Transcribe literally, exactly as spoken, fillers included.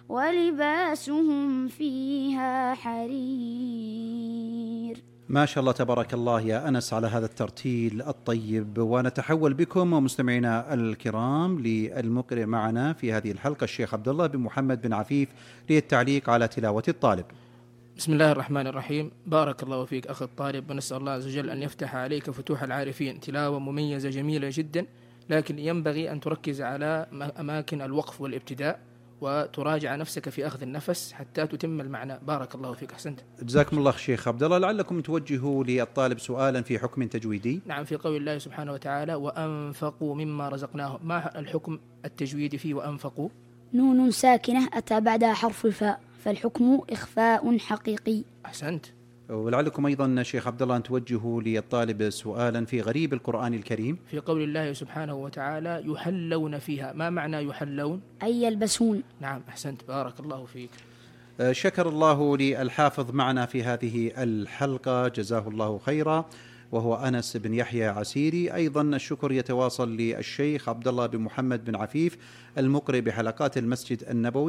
ولباسهم فيها حرير. ما شاء الله تبارك الله يا أنس على هذا الترتيل الطيب. ونتحول بكم ومستمعينا الكرام للمقرئ معنا في هذه الحلقة الشيخ عبد الله بن محمد بن عفيف للتعليق على تلاوة الطالب. بسم الله الرحمن الرحيم. بارك الله فيك أخي الطالب، ونسأل الله عز وجل أن يفتح عليك فتوح العارفين. تلاوة مميزة جميلة جدا، لكن ينبغي أن تركز على أماكن الوقف والابتداء وتراجع نفسك في أخذ النفس حتى تتم المعنى. بارك الله فيك، أحسنت. جزاكم الله شيخ عبد الله. لعلكم توجهوا للطالب سؤالا في حكم تجويدي. نعم، في قول الله سبحانه وتعالى وأنفقوا مما رزقناهم، ما الحكم التجويدي فيه وأنفقوا؟ نون ساكنة أتى بعدها حرف الفاء، فالحكم إخفاء حقيقي. أحسنت. ولعلكم أيضا شيخ عبد الله أن توجهوا للطالب سؤالا في غريب القرآن الكريم. في قول الله سبحانه وتعالى يحلون فيها، ما معنى يحلون؟ أي يلبسون. نعم أحسنت، بارك الله فيك. شكر الله للحافظ معنا في هذه الحلقة، جزاه الله خيرا، وهو أنس بن يحيى عسيري. أيضا الشكر يتواصل للشيخ عبد الله بن محمد بن عفيف المقرئ بحلقات المسجد النبوي.